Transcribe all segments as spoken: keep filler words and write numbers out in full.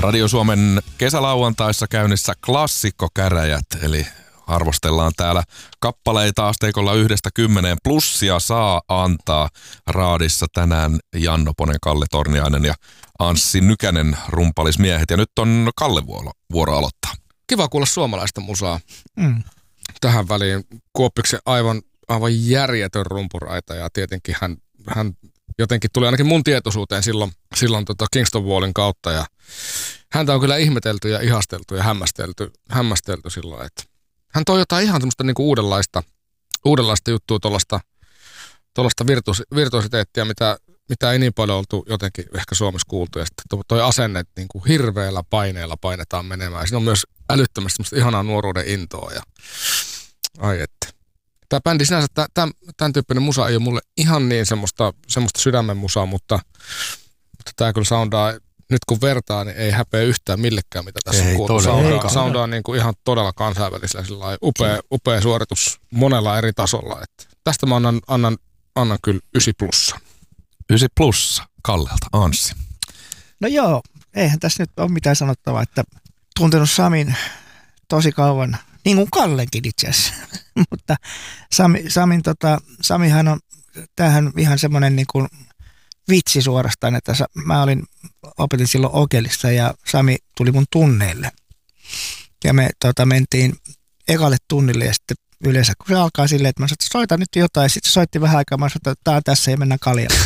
Radio Suomen kesälauantaissa käynnissä klassikkokäräjät, eli arvostellaan täällä kappaleita asteikolla yhdestä kymmeneen. Plussia saa antaa raadissa tänään Janno Ponen, Kalle Torniainen ja Anssi Nykänen rumpalismiehet. Ja nyt on Kalle vuoro, vuoro aloittaa. Kiva kuulla suomalaista musaa. Mm. Tähän väliin Kuoppiksen aivan, aivan järjetön rumpuraita ja tietenkin hän, hän jotenkin tuli ainakin mun tietoisuuteen silloin, silloin tota Kingston Wallin kautta ja häntä on kyllä ihmetelty ja ihasteltu ja hämmästelty, hämmästelty silloin, että hän toi jotain ihan semmoista niinku uudenlaista, uudenlaista juttua, tuollaista tuollaista virtuos, virtuositeettia, mitä, mitä ei niin paljon oltu jotenkin ehkä Suomessa kuultu. Ja sitten toi asenne, että niinku hirveällä paineella painetaan menemään. Ja siinä on myös älyttömästi semmoista ihanaa nuoruuden intoa. Ja ai että. Tämä bändi sinänsä, tämän, tämän tyyppinen musa ei ole mulle ihan niin semmoista, semmoista sydämen musaa, mutta, mutta tämä kyllä soundaa, nyt kun vertaa, niin ei häpeä yhtään millekään, mitä tässä ei, on kuultu. Soundaa, soundaa niin kuin ihan todella kansainvälisellä, sellainen upea, upea suoritus monella eri tasolla. Että tästä mä annan, annan, annan kyllä ysi plussa. Ysi plussa Kallelta, Anssi. No joo, eihän tässä nyt ole mitään sanottavaa, että tuntenut Samin tosi kauan, niin kuin Kallenkin itse asiassa. Mutta Sami, Samin, tota, Samihan on, tämähän ihan semmoinen niin kuin vitsi suorastaan, että mä olin, opetin silloin Okelissa ja Sami tuli mun tunneille. Ja me tota, mentiin ekalle tunnille ja sitten yleensä, kun se alkaa silleen, että mä sanoin, että soita nyt jotain. Sitten se soitti vähän aikaa, mä sanoin, että tää on tässä ja mennään kaljalle.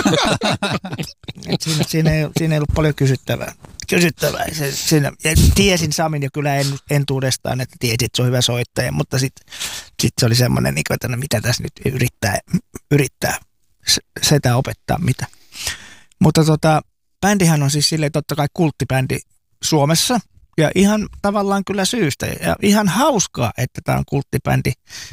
siinä, siinä, ei, siinä ei ollut paljon kysyttävää. kysyttävää. Se, siinä, ja tiesin Samin jo kyllä en, entuudestaan, että tiesin, että se on hyvä soittaja, mutta sitten sit se oli semmoinen, että no, mitä tässä nyt yrittää, yrittää sitä opettaa mitä. Mutta tota, bändihän on siis silleen totta kai kulttibändi Suomessa ja ihan tavallaan kyllä syystä ja ihan hauskaa, että tämä on kulttibändi.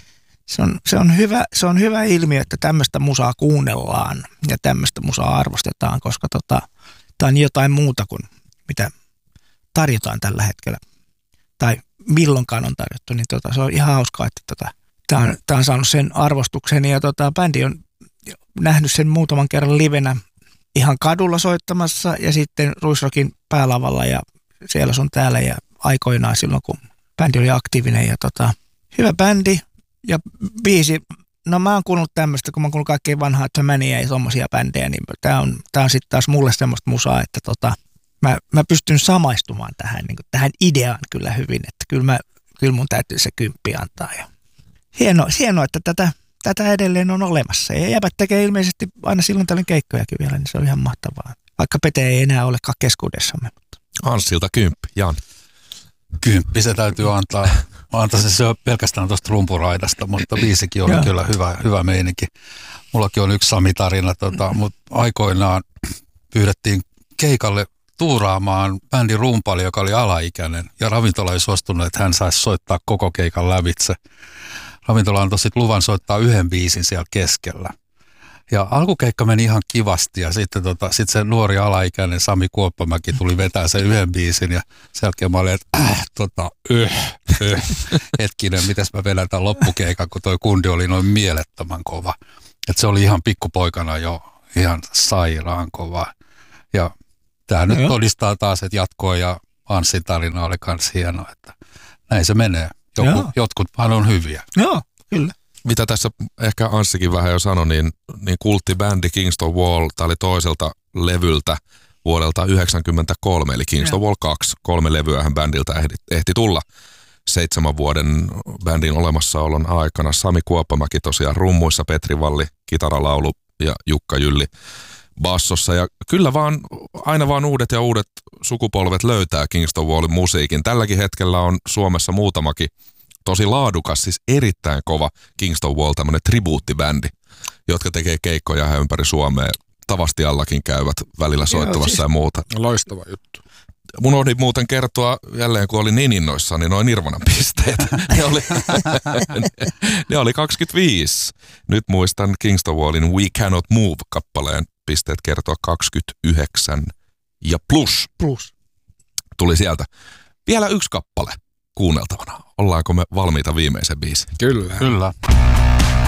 Se on, se on hyvä, se on hyvä ilmiö, että tämmöistä musaa kuunnellaan ja tämmöistä musaa arvostetaan, koska tota, tämä on jotain muuta kuin mitä tarjotaan tällä hetkellä tai milloinkaan on tarjottu, niin tota, se on ihan hauskaa, että tota, tämä on, tämä on saanut sen arvostuksen ja tota, bändi on nähnyt sen muutaman kerran livenä ihan kadulla soittamassa ja sitten Ruisrockin päälavalla ja siellä sun täällä ja aikoinaan silloin, kun bändi oli aktiivinen ja tota, hyvä bändi ja biisi. No mä oon kuunnellut tämmöistä, kun mä oon kuunnellut kaikkein vanhaa Tömäniä ja tommosia bändejä, niin tää on, tää on sitten taas mulle semmoista musaa, että tota, mä, mä pystyn samaistumaan tähän, niin kuin tähän ideaan kyllä hyvin, että kyllä, mä, kyllä mun täytyy se kymppi antaa. Ja hienoa, hienoa, että tätä Tätä edelleen on olemassa. Ja jäbät tekee ilmeisesti aina silloin tällöin keikkojakin vielä, niin se on ihan mahtavaa. Vaikka Pete ei enää olekaan keskuudessamme. Anssilta kymppi, Jan. Kymppi se täytyy antaa. Antaa se, se on pelkästään tuosta rumpuraidasta, mutta biisikin oli kyllä hyvä, hyvä meininki. Mullakin on yksi Sami-tarina, tota, mutta aikoinaan pyydettiin keikalle tuuraamaan bändin rumpali, joka oli alaikäinen. Ja ravintola ei suostunut, että hän saisi soittaa koko keikan lävitse. Ravintola antoi sitten luvan soittaa yhden biisin siellä keskellä. Ja alkukeikka meni ihan kivasti ja sitten tota, sit se nuori alaikäinen Sami Kuoppamäki tuli vetää sen yhden biisin ja sen jälkeen mä olin, että äh, tota, yh, yh, hetkinen, mites mä vedän tämän loppukeikan, kun toi kundi oli noin mielettömän kova. Että se oli ihan pikkupoikana jo ihan sairaan kova. Ja tää no nyt jo. Todistaa taas, että jatkoa ja Anssin tarina oli kans hieno, että näin se menee. Joku, jotkut vaan on hyviä. Joo, kyllä. Mitä tässä ehkä Anssikin vähän jo sanoi, niin, niin kulttibändi Kingston Wall, tämä oli toiselta levyltä vuodelta yhdeksänkymmentäkolme, eli Kingston Wall kaksi. Kolme levyähän bändiltä ehti, ehti tulla seitsemän vuoden bändin olemassaolon aikana. Sami Kuoppamäki tosiaan rummuissa, Petri Valli, kitaralaulu ja Jukka Jylli bassossa. Ja kyllä vaan, aina vaan uudet ja uudet sukupolvet löytää Kingston Wallin musiikin. Tälläkin hetkellä on Suomessa muutamakin tosi laadukas, siis erittäin kova Kingston Wall, tämmöinen tribuuttibändi, jotka tekee keikkoja ihan ympäri Suomea. Tavastiallakin käyvät välillä soittamassa ja, siis, ja muuta. Loistava juttu. Mun oli muuten kertoa jälleen, kun oli niin innoissaan, niin noin Nirvanan pisteet. ne, oli, ne, ne oli kaksikymmentäviisi. Nyt muistan Kingston Wallin We Cannot Move-kappaleen pisteet kertoa kaksikymmentäyhdeksän ja plus. Plus. Tuli sieltä. Vielä yksi kappale kuunneltavana. Ollaanko me valmiita viimeisen biisin? Kyllä. Kyllä.